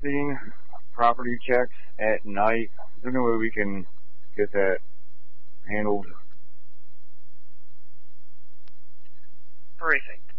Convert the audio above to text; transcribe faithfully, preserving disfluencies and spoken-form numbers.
seeing property checks at night. Is there any way we can get that handled? Perfect.